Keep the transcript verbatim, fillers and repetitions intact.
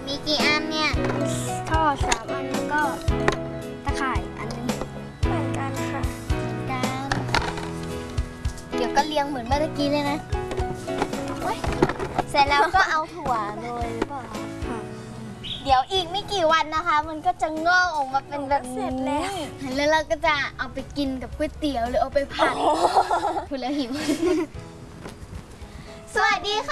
มีกี่อันเนี่ยท่อสามอันแล้วก็ตะข่ายอันนึงเหมือนกันค่ะกันเดี๋ยวก็เรียงเหมือนเมื่อกี้เลยนะเสร็จแล้วก็เอาถั่วโรยหรือเปล่าเดี๋ยวอีกไม่กี่วันนะคะ มันก็จะงอกออกมาเป็นแบบเสร็จแล้วแล้วเราก็จะเอาไปกินกับก๋วยเตี๋ยวหรือเอาไปผัดพูดแล้วหิวสวัสดีค่ะ